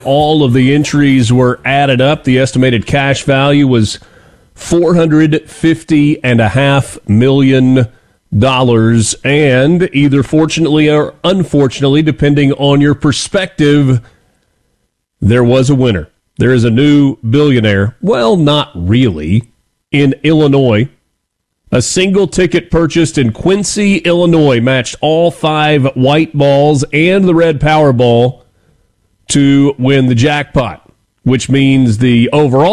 All of the entries were added up. The estimated cash value was $450.5 million. And either fortunately or unfortunately, depending on your perspective, there was a winner. There is a new billionaire. Well, not really. In Illinois, a single ticket purchased in Quincy, Illinois, matched all 5 white balls and the red Powerball to win the jackpot, which means the overall